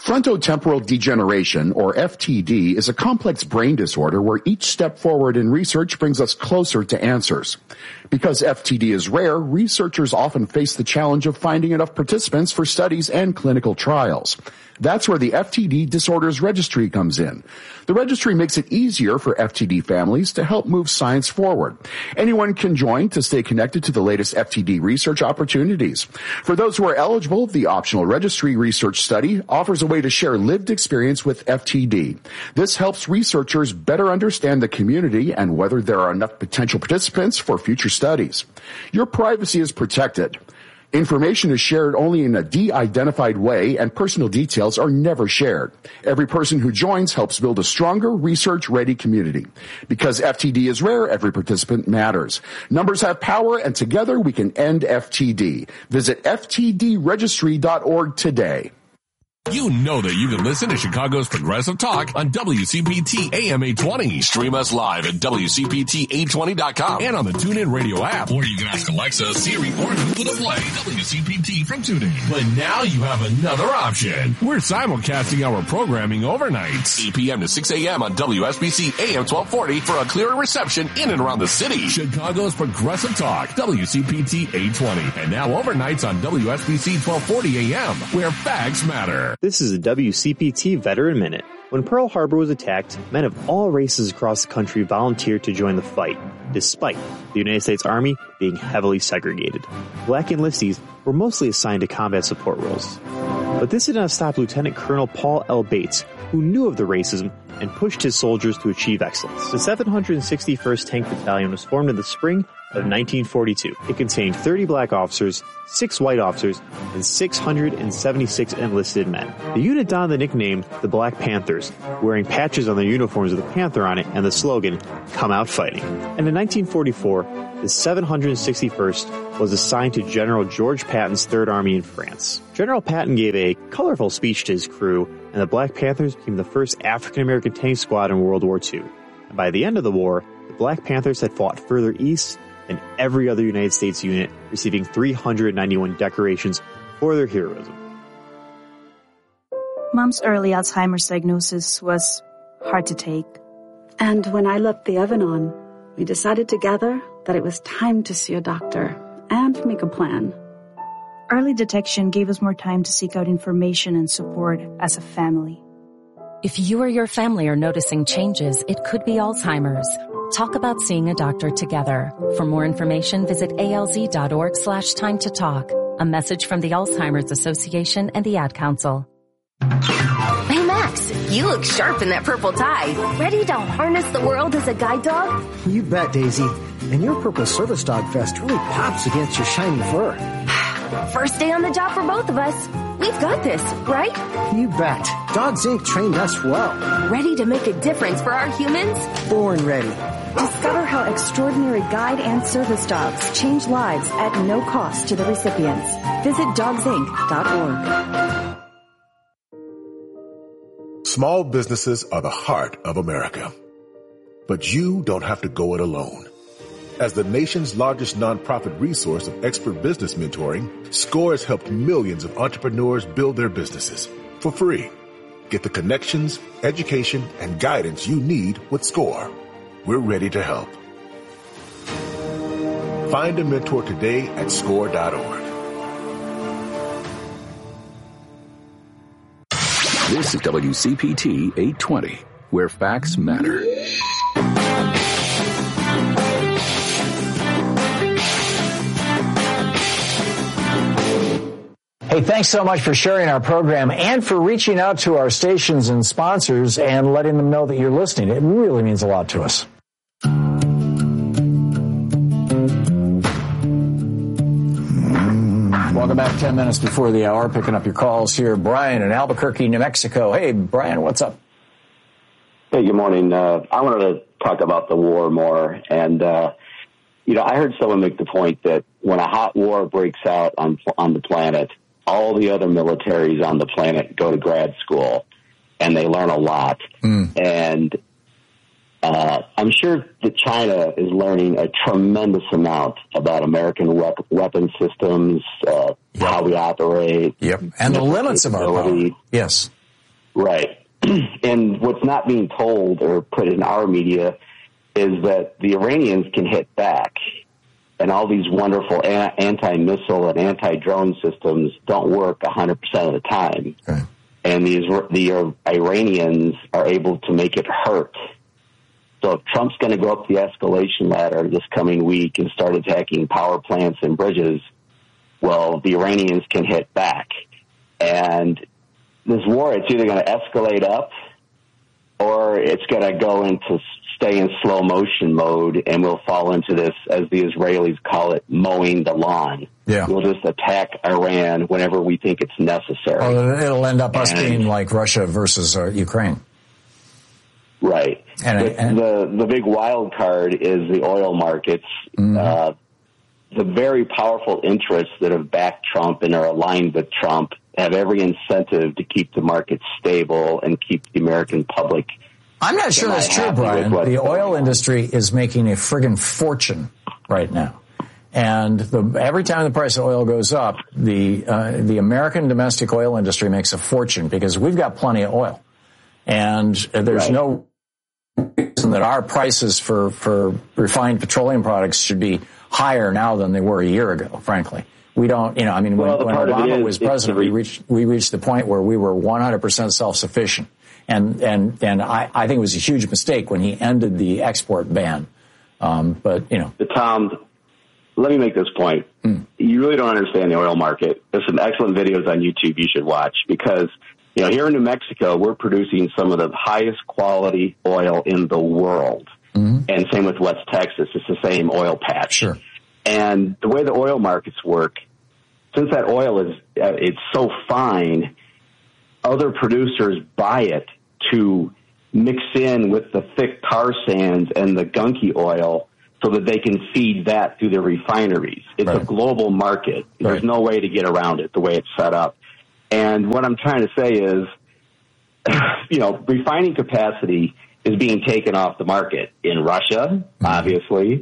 Frontotemporal degeneration, or FTD, is a complex brain disorder where each step forward in research brings us closer to answers. Because FTD is rare, researchers often face the challenge of finding enough participants for studies and clinical trials. That's where the FTD Disorders Registry comes in. The registry makes it easier for FTD families to help move science forward. Anyone can join to stay connected to the latest FTD research opportunities. For those who are eligible, the optional registry research study offers a way to share lived experience with FTD. This helps researchers better understand the community and whether there are enough potential participants for future studies. Your privacy is protected. Information is shared only in a de-identified way, and personal details are never shared. Every person who joins helps build a stronger, research-ready community. Because FTD is rare, every participant matters. Numbers have power, and together we can end FTD. Visit ftdregistry.org today. You know that you can listen to Chicago's Progressive Talk on WCPT AM 820. Stream us live at WCPT820.com and on the TuneIn Radio app. Or you can ask Alexa, Siri, or Google to play WCPT from TuneIn. But now you have another option. We're simulcasting our programming overnights. 8 p.m. to 6 a.m. on WSBC AM 1240 for a clearer reception in and around the city. Chicago's Progressive Talk, WCPT 820. And now overnights on WSBC 1240 AM, where facts matter. This is a WCPT Veteran Minute. When Pearl Harbor was attacked, men of all races across the country volunteered to join the fight, despite the United States Army being heavily segregated. Black enlistees were mostly assigned to combat support roles. But this did not stop Lieutenant Colonel Paul L. Bates, who knew of the racism and pushed his soldiers to achieve excellence. The 761st Tank Battalion was formed in the spring of 1942. It contained 30 black officers, 6 white officers, and 676 enlisted men. The unit donned the nickname the Black Panthers, wearing patches on their uniforms with a panther on it and the slogan, "Come Out Fighting." And in 1944, the 761st was assigned to General George Patton's Third Army in France. General Patton gave a colorful speech to his crew, and the Black Panthers became the first African-American tank squad in World War II. And by the end of the war, the Black Panthers had fought further east than every other United States unit, receiving 391 decorations for their heroism. Mom's early Alzheimer's diagnosis was hard to take. And when I left the Evan-On, we decided together that it was time to see a doctor and make a plan. Early detection gave us more time to seek out information and support as a family. If you or your family are noticing changes, it could be Alzheimer's. Talk about seeing a doctor together. For more information, visit alz.org/time to talk. A message from the Alzheimer's Association and the Ad Council. Hey, Max, you look sharp in that purple tie. Ready to harness the world as a guide dog? You bet, Daisy. And your purple service dog vest really pops against your shiny fur. First day on the job for both of us. We've got this, right? You bet. Dogs Inc. trained us well. Ready to make a difference for our humans? Born ready. Discover how extraordinary guide and service dogs change lives at no cost to the recipients. Visit dogsinc.org. Small businesses are the heart of America. But you don't have to go it alone. As the nation's largest nonprofit resource of expert business mentoring, SCORE has helped millions of entrepreneurs build their businesses for free. Get the connections, education, and guidance you need with SCORE. We're ready to help. Find a mentor today at SCORE.org. This is WCPT 820, where facts matter. Hey, thanks so much for sharing our program and for reaching out to our stations and sponsors and letting them know that you're listening. It really means a lot to us. Welcome back. 10 minutes before the hour, picking up your calls here. Brian in Albuquerque, New Mexico. Hey, Brian, what's up? Hey, good morning. I wanted to talk about the war more. And, I heard someone make the point that when a hot war breaks out on the planet, all the other militaries on the planet go to grad school and they learn a lot. And I'm sure that China is learning a tremendous amount about American weapon systems, how we operate. Yep. And the limits of our power. Yes. Right. And what's not being told or put in our media is that the Iranians can hit back, and all these wonderful anti-missile and anti-drone systems don't work 100% of the time. Okay. And the Iranians are able to make it hurt. So if Trump's going to go up the escalation ladder this coming week and start attacking power plants and bridges, well, the Iranians can hit back. And this war, it's either going to escalate up or it's going to go into stay in slow motion mode, and we'll fall into this, as the Israelis call it, mowing the lawn. Yeah. We'll just attack Iran whenever we think it's necessary. Oh, it'll end up us being like Russia versus Ukraine. Right. And the big wild card is the oil markets. Mm-hmm. The very powerful interests that have backed Trump and are aligned with Trump have every incentive to keep the market stable and keep the American public. I'm not sure that's true, Brian. The oil industry is making a friggin' fortune right now. And every time the price of oil goes up, the American domestic oil industry makes a fortune because we've got plenty of oil. And there's no reason that our prices for refined petroleum products should be higher now than they were a year ago, frankly. We don't, when Obama was president, we reached the point where we were 100% self-sufficient. And I think it was a huge mistake when he ended the export ban. Tom, let me make this point. You really don't understand the oil market. There's some excellent videos on YouTube you should watch because, here in New Mexico, we're producing some of the highest quality oil in the world. Mm-hmm. And same with West Texas. It's the same oil patch. Sure. And the way the oil markets work, since that oil it's so fine, other producers buy it to mix in with the thick tar sands and the gunky oil so that they can feed that through their refineries. It's a global market. There's no way to get around it the way it's set up. And what I'm trying to say is, refining capacity is being taken off the market in Russia, obviously,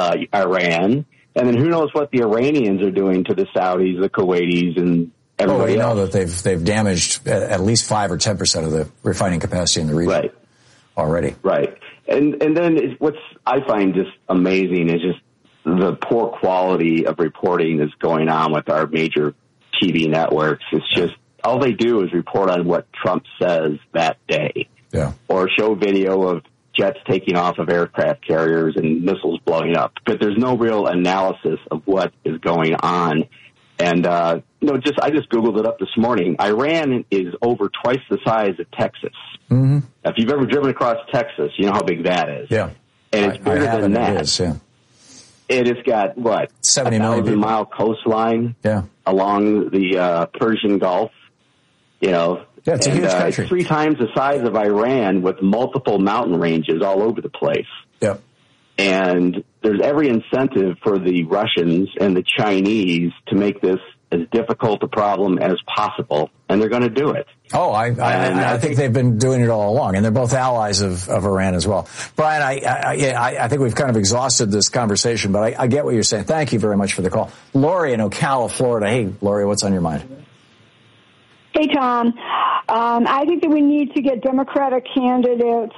Iran, and then who knows what the Iranians are doing to the Saudis, the Kuwaitis, and everybody else. Know that they've damaged at least 5 or 10% of the refining capacity in the region already. Right. And then what's I find just amazing is just the poor quality of reporting that's going on with our major TV networks. It's just all they do is report on what Trump says that day. Yeah. Or show video of jets taking off of aircraft carriers and missiles blowing up. But there's no real analysis of what is going on. And, I just Googled it up this morning. Iran is over twice the size of Texas. Mm-hmm. If you've ever driven across Texas, you know how big that is. Yeah. And it's bigger than that. It is, yeah. It has got, 70 million 1,000-mile coastline along the Persian Gulf. Yeah, it's a huge country. It's 3 times the size of Iran with multiple mountain ranges all over the place. Yep. And there's every incentive for the Russians and the Chinese to make this as difficult a problem as possible, and they're going to do it. Oh, I think they've been doing it all along, and they're both allies of Iran as well. Brian, I think we've kind of exhausted this conversation, but I get what you're saying. Thank you very much for the call. Lori in Ocala, Florida. Hey, Lori, what's on your mind? Hey, Tom. I think that we need to get Democratic candidates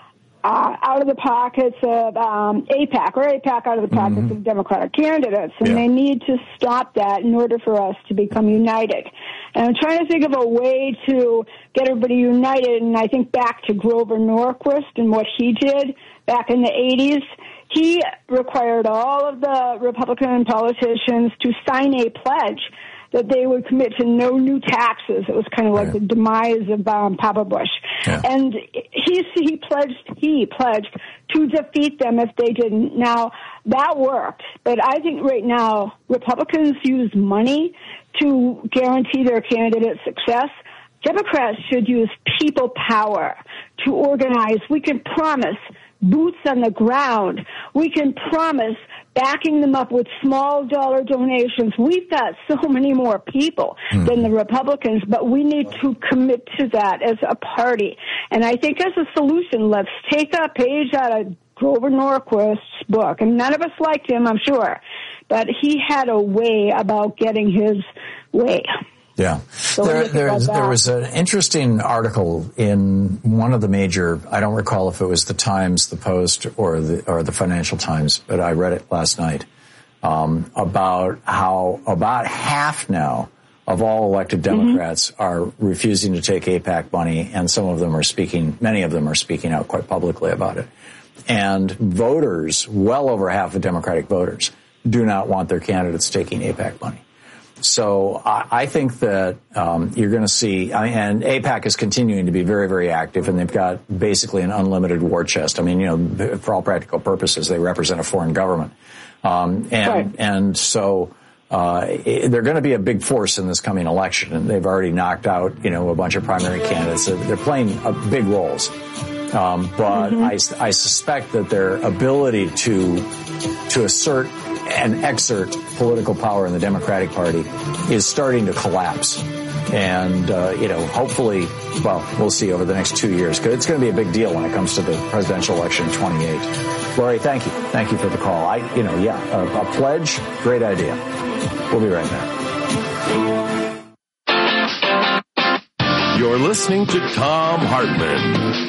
out of the pockets of AIPAC, or AIPAC out of the pockets of Democratic candidates. And they need to stop that in order for us to become united. And I'm trying to think of a way to get everybody united, and I think back to Grover Norquist and what he did back in the 80s. He required all of the Republican politicians to sign a pledge that they would commit to no new taxes. It was kind of like the demise of Papa Bush. Yeah. And he pledged to defeat them if they didn't. Now, that worked. But I think right now Republicans use money to guarantee their candidate's success. Democrats should use people power to organize. We can promise boots on the ground. We can promise backing them up with small dollar donations. We've got so many more people than the Republicans, but we need to commit to that as a party. And I think as a solution, let's take a page out of Grover Norquist's book. And none of us liked him, I'm sure, but he had a way about getting his way. Yeah. So there was an interesting article in one of the major, I don't recall if it was the Times, the Post, or the Financial Times, but I read it last night, about how about half now of all elected Democrats are refusing to take AIPAC money, and many of them are speaking out quite publicly about it. And voters, well over half of Democratic voters, do not want their candidates taking AIPAC money. So I think that you're going to see, and AIPAC is continuing to be very, very active, and they've got basically an unlimited war chest. I mean, for all practical purposes, they represent a foreign government. And so they're going to be a big force in this coming election, and they've already knocked out, a bunch of primary candidates. They're playing big roles. But I suspect that their ability to assert and exert political power in the Democratic Party is starting to collapse. And, hopefully, we'll see over the next 2 years, because it's going to be a big deal when it comes to the presidential election in 28. Lori, thank you. Thank you for the call. A pledge, great idea. We'll be right back. You're listening to Thom Hartmann.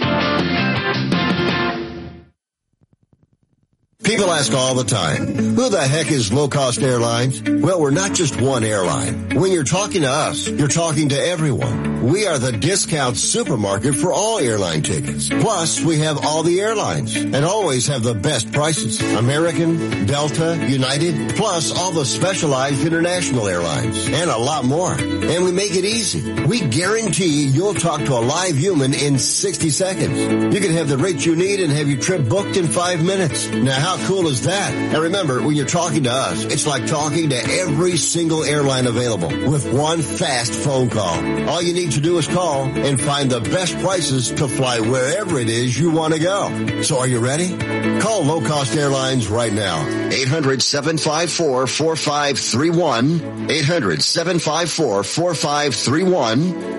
People ask all the time, who the heck is Low Cost Airlines? Well, we're not just one airline. When you're talking to us, you're talking to everyone. We are the discount supermarket for all airline tickets. Plus, we have all the airlines and always have the best prices. American, Delta, United, plus all the specialized international airlines and a lot more. And we make it easy. We guarantee you'll talk to a live human in 60 seconds. You can have the rate you need and have your trip booked in 5 minutes. Now, how cool is that? And remember, when you're talking to us, it's like talking to every single airline available with one fast phone call. All you need to do is call and find the best prices to fly wherever it is you want to go. So are you ready? Call Low Cost Airlines right now. 800-754-4531. 800-754-4531.